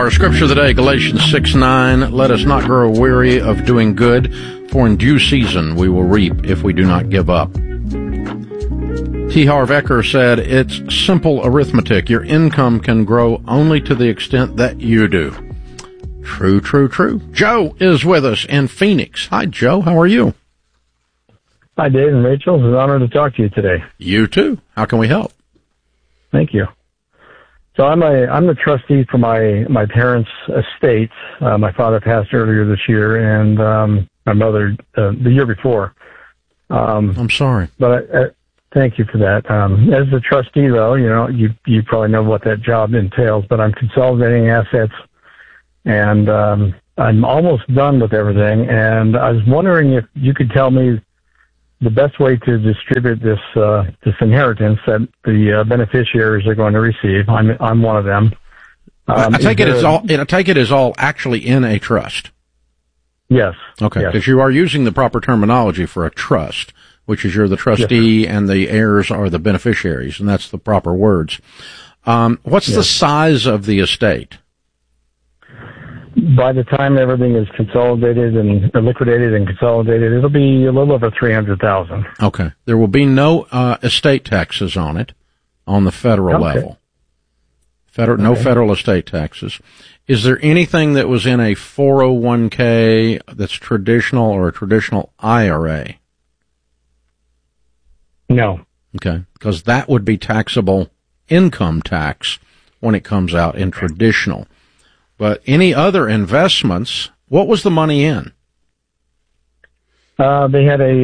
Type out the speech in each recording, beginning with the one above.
Our scripture of the day, Galatians 6:9. Let us not grow weary of doing good, for in due season we will reap if we do not give up. T. Harv Eker said, it's simple arithmetic. Your income can grow only to the extent that you do. True, true, true. Joe is with us in Phoenix. Hi, Joe. How are you? Hi, Dave and Rachel. It's an honor to talk to you today. You too. How can we help? Thank you. So I'm the trustee for my parents' estate. My father passed earlier this year, and my mother the year before. I'm sorry, but thank you for that. As the trustee, though, you probably know what that job entails. But I'm consolidating assets, and I'm almost done with everything. And I was wondering if you could tell me the best way to distribute this inheritance that the beneficiaries are going to receive. I'm one of them. I take it is all actually in a trust. Yes. Okay. Yes. Because you are using the proper terminology for a trust, which is you're the trustee, yes, and the heirs are the beneficiaries, and that's the proper words. What's the size of the estate? By the time everything is consolidated and liquidated and consolidated, it'll be a little over $300,000. Okay. There will be no estate taxes on it on the federal level. No federal estate taxes. Is there anything that was in a 401k that's traditional or a traditional IRA? No. Okay. Because that would be taxable income tax when it comes out in traditional. But any other investments, what was the money in? They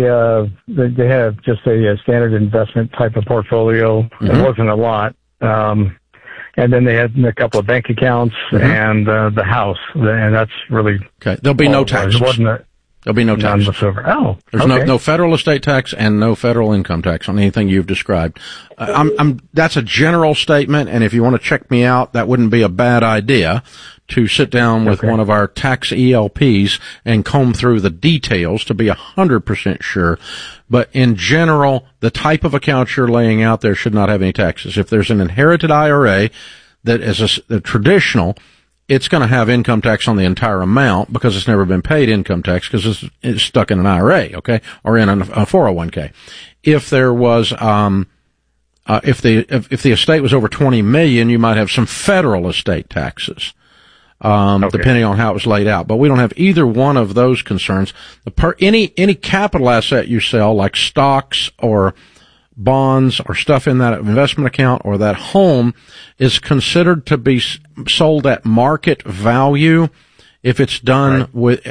had just a standard investment type of portfolio. Mm-hmm. It wasn't a lot. And then they had a couple of bank accounts, mm-hmm, and the house, and that's really okay. There'll be no taxes. There'll be no taxes. Oh, there's no federal estate tax and no federal income tax on anything you've described. That's a general statement, and if you want to check me out, that wouldn't be a bad idea to sit down with one of our tax ELPs and comb through the details to be 100% sure. But in general, the type of account you're laying out there should not have any taxes. If there's an inherited IRA that is a traditional, it's going to have income tax on the entire amount because it's never been paid income tax because it's stuck in an IRA, okay, or in a 401k. If there was, if the estate was over $20 million, you might have some federal estate taxes. Depending on how it was laid out. But we don't have either one of those concerns. Any capital asset you sell, like stocks or bonds or stuff in that investment account or that home, is considered to be sold at market value if it's done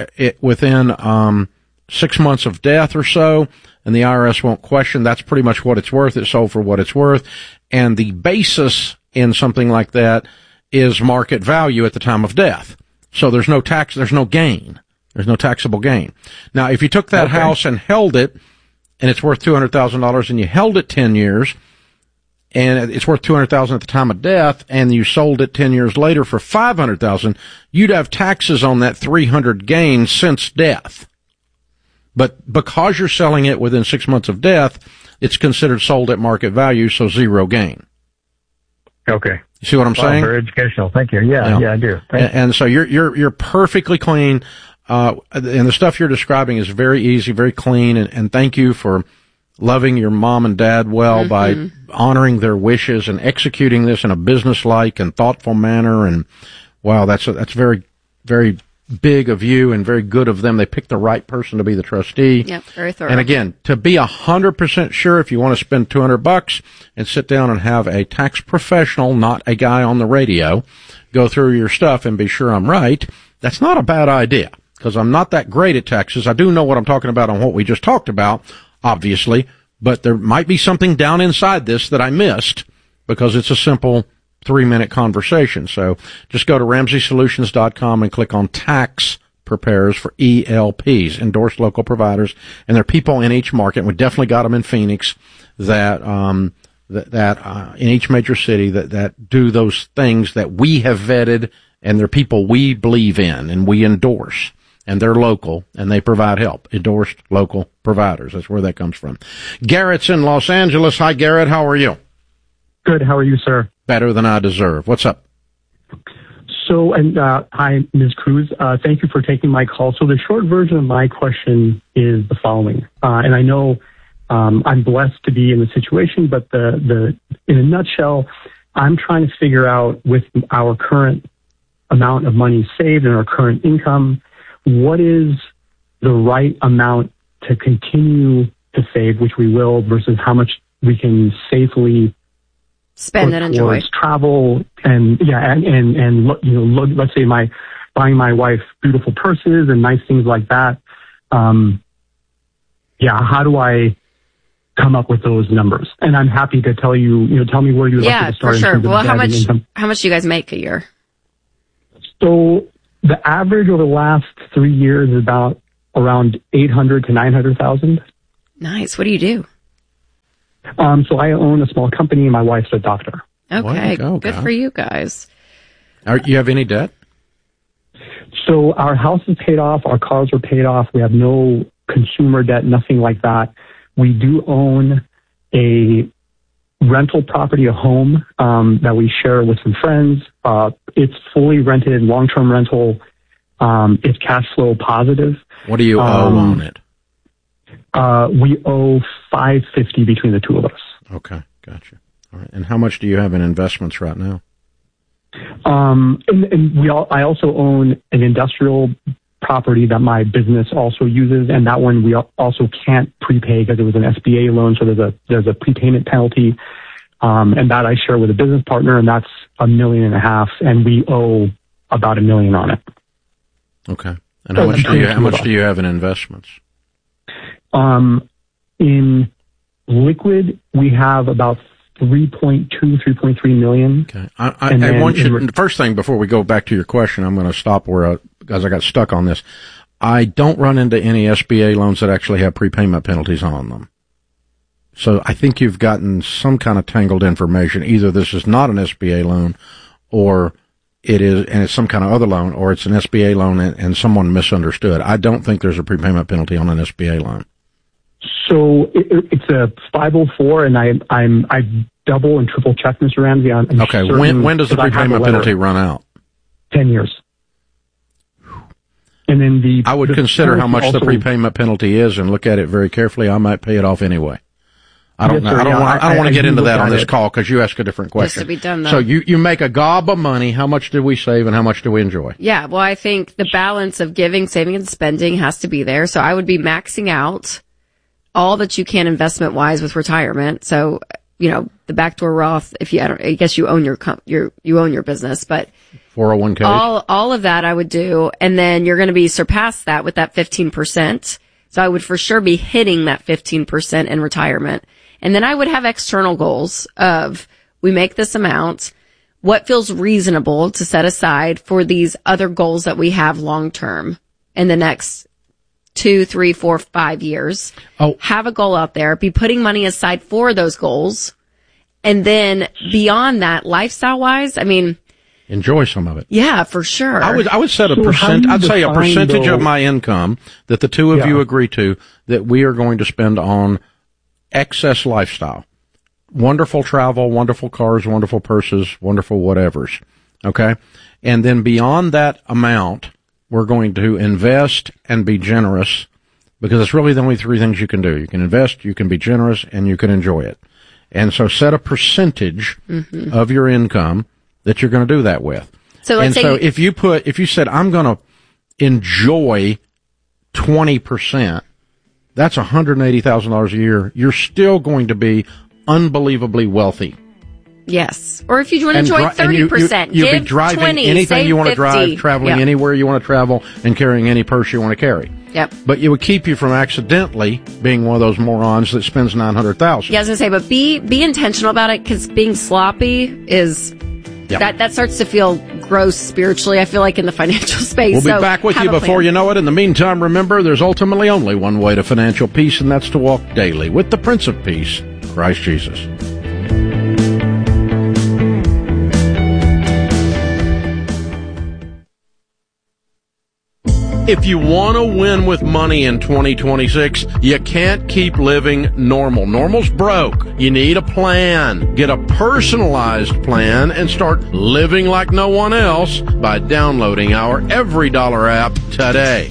within 6 months of death or so, and the IRS won't question. That's pretty much what it's worth. It's sold for what it's worth. And the basis in something like that is market value at the time of death. So there's no tax, there's no gain. There's no taxable gain. Now, if you took that house and held it, and it's worth $200,000, and you held it 10 years, and it's worth $200,000 at the time of death, and you sold it 10 years later for $500,000, you'd have taxes on that $300,000 gain since death. But because you're selling it within 6 months of death, it's considered sold at market value, so zero gain. Okay. You see what I'm saying? Very educational. Thank you. Yeah, I do. And so you're perfectly clean. And the stuff you're describing is very easy, very clean. And thank you for loving your mom and dad well, mm-hmm, by honoring their wishes and executing this in a businesslike and thoughtful manner. And wow, that's very, very big of you and very good of them. They picked the right person to be the trustee. Yep, very thorough. And again, to be 100% sure, if you want to spend $200 and sit down and have a tax professional, not a guy on the radio, go through your stuff and be sure I'm right, that's not a bad idea, because I'm not that great at taxes. I do know what I'm talking about on what we just talked about, obviously, but there might be something down inside this that I missed because it's a simple 3-minute conversation. So just go to RamseySolutions.com and click on Tax Preparers for ELPs, endorsed local providers, and there are people in each market. And we definitely got them in Phoenix that in each major city that do those things that we have vetted, and they're people we believe in and we endorse. And they're local, and they provide help. Endorsed local providers. That's where that comes from. Garrett's in Los Angeles. Hi, Garrett. How are you? Good. How are you, sir? Better than I deserve. What's up? So, and hi, Ms. Cruz. Thank you for taking my call. So the short version of my question is the following. And I know I'm blessed to be in the situation, but in a nutshell, I'm trying to figure out with our current amount of money saved and our current income, what is the right amount to continue to save, which we will, versus how much we can safely spend and enjoy travel and let's say buying my wife beautiful purses and nice things like that. How do I come up with those numbers? And I'm happy to tell you, tell me where you would like to start. Yeah, for sure. Well, how much do you guys make a year? So the average over the last 3 years is about around 800 to 900,000. Nice. What do you do? So I own a small company and my wife's a doctor. Okay. Good for you guys. You have any debt? So our house is paid off. Our cars are paid off. We have no consumer debt, nothing like that. We do own a rental property, a home, that we share with some friends. It's fully rented, long-term rental. It's cash flow positive. What do you owe on it? We owe $550 between the two of us. Okay, gotcha. All right. And how much do you have in investments right now? I also own an industrial property that my business also uses, and that one we also can't prepay because it was an SBA loan, so there's a prepayment penalty, and that I share with a business partner, and that's $1.5 million, and we owe about $1 million on it. Okay. And how much do you have in investments? In liquid, we have about 3.3 million. Okay. I want you the first thing before we go back to your question, I'm going to stop because I got stuck on this. I don't run into any SBA loans that actually have prepayment penalties on them. So I think you've gotten some kind of tangled information. Either this is not an SBA loan or it is, and it's some kind of other loan, or it's an SBA loan and someone misunderstood. I don't think there's a prepayment penalty on an SBA loan. So it's a 504, and I double and triple check, Mr. Ramsey. Okay, when does the prepayment penalty run out? 10 years. And then I would consider how much the prepayment penalty is and look at it very carefully. I might pay it off anyway. I don't know. I don't want to get into that on this call because you asked a different question. Just to be done, though. So you make a gob of money. How much do we save and how much do we enjoy? Yeah, well, I think the balance of giving, saving, and spending has to be there. So I would be maxing out all that you can investment wise with retirement. So, the backdoor Roth, I guess you own you own your business, but 401k. All of that I would do. And then you're going to be surpassed that with that 15%. So I would for sure be hitting that 15% in retirement. And then I would have external goals of we make this amount, what feels reasonable to set aside for these other goals that we have long term in the next 2, 3, 4, 5 years. Have a goal out there, be putting money aside for those goals. And then beyond that, lifestyle wise, enjoy some of it. Yeah, for sure. I would set I'd say a percentage of my income that the two of you agree to that we are going to spend on excess lifestyle. Wonderful travel, wonderful cars, wonderful purses, wonderful whatevers. Okay? And then beyond that amount, we're going to invest and be generous because it's really the only three things you can do. You can invest, you can be generous, and you can enjoy it. And so set a percentage of your income that you're going to do that with. So if you said, I'm going to enjoy 20%, that's $180,000 a year. You're still going to be unbelievably wealthy. Yes. Or if you want to enjoy 30%, you'll be driving 20, anything you want to drive, traveling yep. anywhere you want to travel, and carrying any purse you want to carry. Yep. But it would keep you from accidentally being one of those morons that spends $900,000. Yeah, I was going to say, but be intentional about it because being sloppy is... Yep. That starts to feel gross spiritually, I feel like, in the financial space. We'll be back with you before you know it. In the meantime, remember, there's ultimately only one way to financial peace, and that's to walk daily with the Prince of Peace, Christ Jesus. If you want to win with money in 2026, you can't keep living normal. Normal's broke. You need a plan. Get a personalized plan and start living like no one else by downloading our Every Dollar app today.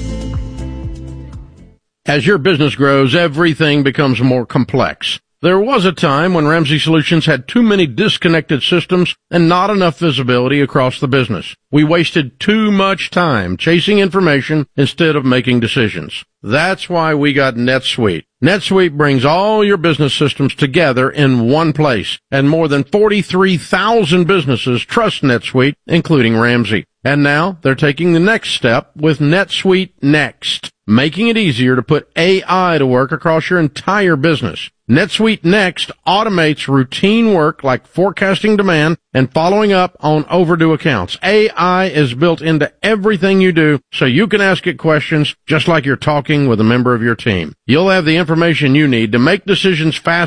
As your business grows, everything becomes more complex. There was a time when Ramsey Solutions had too many disconnected systems and not enough visibility across the business. We wasted too much time chasing information instead of making decisions. That's why we got NetSuite. NetSuite brings all your business systems together in one place, and more than 43,000 businesses trust NetSuite, including Ramsey. And now they're taking the next step with NetSuite Next, making it easier to put AI to work across your entire business. NetSuite Next automates routine work like forecasting demand and following up on overdue accounts. AI is built into everything you do, so you can ask it questions just like you're talking with a member of your team. You'll have the information you need to make decisions fast